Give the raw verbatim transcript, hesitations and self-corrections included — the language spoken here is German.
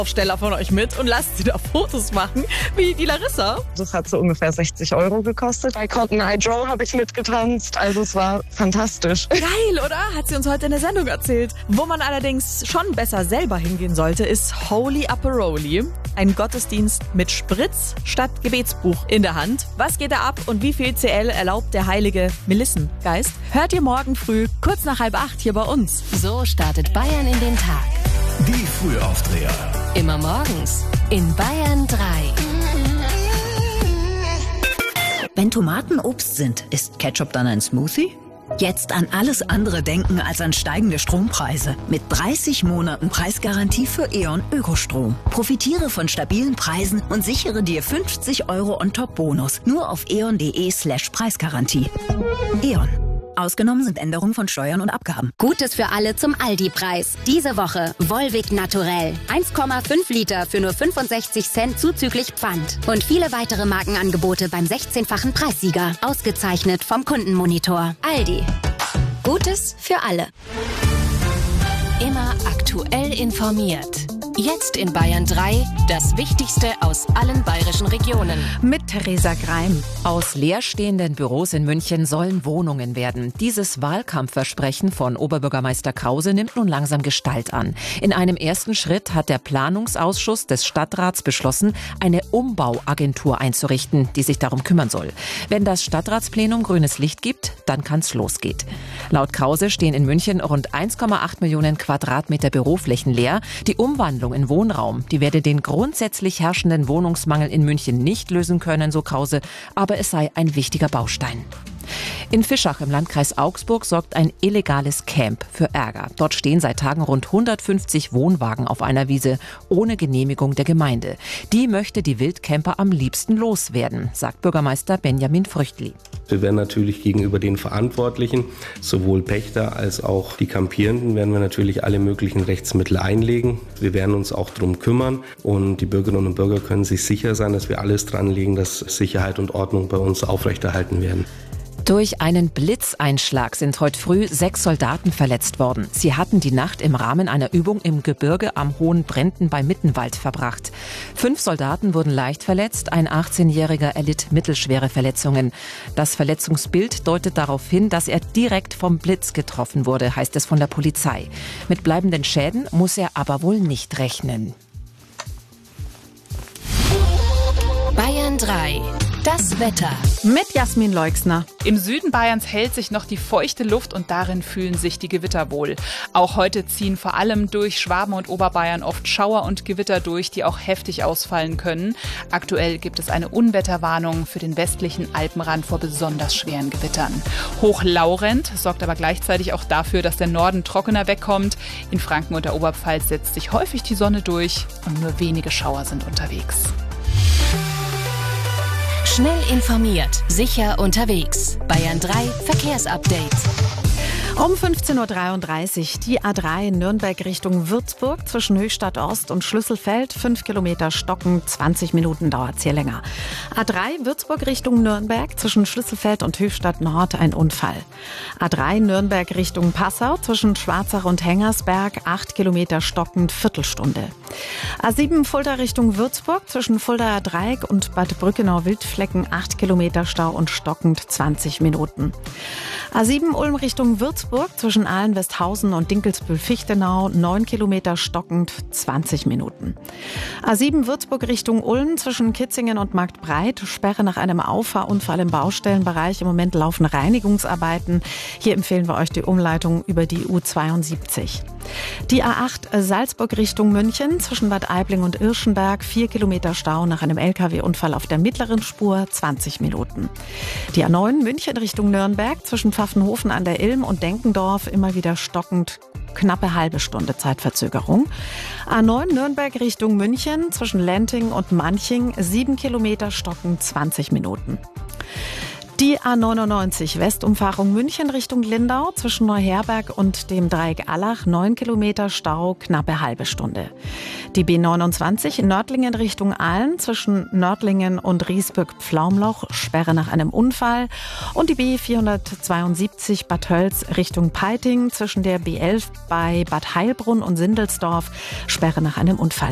Aufsteller von euch mit und lasst sie da Fotos machen, wie die Larissa. Das hat so ungefähr sechzig Euro gekostet. Bei Cotton Eye Joe habe ich mitgetanzt, also es war fantastisch. Geil, oder? Hat sie uns heute in der Sendung erzählt. Wo man allerdings schon besser selber hingehen sollte, ist Holy Aperoli. Ein Gottesdienst mit Spritz statt Gebetsbuch in der Hand. Was geht da ab und wie viel C L erlaubt der heilige Melissengeist? Hört ihr morgen früh, kurz nach halb acht hier bei uns. So startet Bayern in den Tag. Die Frühaufdreher. Immer morgens in Bayern drei. Wenn Tomaten Obst sind, ist Ketchup dann ein Smoothie? Jetzt an alles andere denken als an steigende Strompreise. Mit dreißig Monaten Preisgarantie für E.ON Ökostrom. Profitiere von stabilen Preisen und sichere dir fünfzig Euro On-Top-Bonus. Nur auf eon.de slash Preisgarantie. E.ON. Ausgenommen sind Änderungen von Steuern und Abgaben. Gutes für alle zum Aldi-Preis. Diese Woche Volvic Naturell. eins Komma fünf Liter für nur fünfundsechzig Cent zuzüglich Pfand. Und viele weitere Markenangebote beim sechzehnfachen Preissieger. Ausgezeichnet vom Kundenmonitor. Aldi. Gutes für alle. Immer aktuell informiert. Jetzt in Bayern drei, das Wichtigste aus allen bayerischen Regionen. Mit Theresa Greim. Aus leerstehenden Büros in München sollen Wohnungen werden. Dieses Wahlkampfversprechen von Oberbürgermeister Krause nimmt nun langsam Gestalt an. In einem ersten Schritt hat der Planungsausschuss des Stadtrats beschlossen, eine Umbauagentur einzurichten, die sich darum kümmern soll. Wenn das Stadtratsplenum grünes Licht gibt, dann kann's losgehen. Laut Krause stehen in München rund eins Komma acht Millionen Quadratmeter Büroflächen leer. Die Umwandlung in Wohnraum, die werde den grundsätzlich herrschenden Wohnungsmangel in München nicht lösen können, so Krause, aber es sei ein wichtiger Baustein. In Fischach im Landkreis Augsburg sorgt ein illegales Camp für Ärger. Dort stehen seit Tagen rund hundertfünfzig Wohnwagen auf einer Wiese ohne Genehmigung der Gemeinde. Die möchte die Wildcamper am liebsten loswerden, sagt Bürgermeister Benjamin Früchtli. Wir werden natürlich gegenüber den Verantwortlichen, sowohl Pächter als auch die Campierenden, werden wir natürlich alle möglichen Rechtsmittel einlegen. Wir werden uns auch darum kümmern und die Bürgerinnen und Bürger können sich sicher sein, dass wir alles dran legen, dass Sicherheit und Ordnung bei uns aufrechterhalten werden. Durch einen Blitzeinschlag sind heute früh sechs Soldaten verletzt worden. Sie hatten die Nacht im Rahmen einer Übung im Gebirge am Hohen Brenten bei Mittenwald verbracht. Fünf Soldaten wurden leicht verletzt, ein achtzehnjähriger erlitt mittelschwere Verletzungen. Das Verletzungsbild deutet darauf hin, dass er direkt vom Blitz getroffen wurde, heißt es von der Polizei. Mit bleibenden Schäden muss er aber wohl nicht rechnen. Bayern drei. Das Wetter. Mit Jasmin Leixner. Im Süden Bayerns hält sich noch die feuchte Luft und darin fühlen sich die Gewitter wohl. Auch heute ziehen vor allem durch Schwaben und Oberbayern oft Schauer und Gewitter durch, die auch heftig ausfallen können. Aktuell gibt es eine Unwetterwarnung für den westlichen Alpenrand vor besonders schweren Gewittern. Hochlaurend sorgt aber gleichzeitig auch dafür, dass der Norden trockener wegkommt. In Franken und der Oberpfalz setzt sich häufig die Sonne durch und nur wenige Schauer sind unterwegs. Schnell informiert, sicher unterwegs. Bayern drei Verkehrsupdate. Um fünfzehn Uhr dreiunddreißig die A drei Nürnberg Richtung Würzburg zwischen Höchstadt Ost und Schlüsselfeld. fünf Kilometer stocken, zwanzig Minuten dauert's hier länger. A drei Würzburg Richtung Nürnberg zwischen Schlüsselfeld und Höchstadt Nord ein Unfall. A drei Nürnberg Richtung Passau zwischen Schwarzach und Hengersberg. acht Kilometer stockend, Viertelstunde. A sieben Fulda Richtung Würzburg zwischen Fuldaer Dreieck und Bad Brückenau-Wildflecken. acht Kilometer Stau und stockend, zwanzig Minuten. A sieben Ulm Richtung Würzburg zwischen Ahlen-Westhausen und Dinkelsbühl-Fichtenau, neun Kilometer stockend, zwanzig Minuten. A sieben Würzburg Richtung Ulm zwischen Kitzingen und Marktbreit, Sperre nach einem Auffahrunfall im Baustellenbereich. Im Moment laufen Reinigungsarbeiten. Hier empfehlen wir euch die Umleitung über die U zweiundsiebzig. Die A acht Salzburg Richtung München zwischen Bad Aibling und Irschenberg, vier Kilometer Stau nach einem L K W-Unfall auf der mittleren Spur, zwanzig Minuten. Die A neun München Richtung Nürnberg zwischen Pfaffenhofen an der Ilm und Denkendorf immer wieder stockend, knappe halbe Stunde Zeitverzögerung. A neun Nürnberg Richtung München zwischen Lenting und Manching, sieben Kilometer stockend, zwanzig Minuten. Die A neunundneunzig Westumfahrung München Richtung Lindau zwischen Neuherberg und dem Dreieck Allach, neun Kilometer Stau, knappe halbe Stunde. Die B neunundzwanzig Nördlingen Richtung Aalen zwischen Nördlingen und Riesbück-Pflaumloch, Sperre nach einem Unfall. Und die B vierhundertzweiundsiebzig Bad Tölz Richtung Peiting zwischen der B elf bei Bad Heilbrunn und Sindelsdorf, Sperre nach einem Unfall.